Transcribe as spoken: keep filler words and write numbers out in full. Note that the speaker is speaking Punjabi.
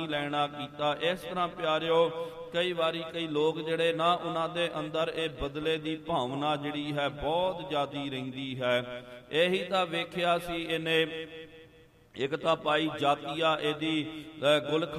ਲੈਣਾ ਕੀਤਾ। ਇਸ ਤਰ੍ਹਾਂ ਪਿਆਰਿਓ ਕਈ ਵਾਰੀ ਕਈ ਲੋਕ ਜਿਹੜੇ ਨਾ ਉਹਨਾਂ ਦੇ ਅੰਦਰ ਇਹ ਬਦਲੇ ਦੀ ਭਾਵਨਾ ਜਿਹੜੀ ਹੈ ਬਹੁਤ ਜ਼ਿਆਦੀ ਰਹਿੰਦੀ ਹੈ। ਇਹੀ ਤਾਂ ਵੇਖਿਆ ਸੀ ਇਹਨੇ। ਇੱਕ ਤਾਂ ਪਾਈ ਜਾਤੀਆ ਇਹਦੀ ਗੁਲਖ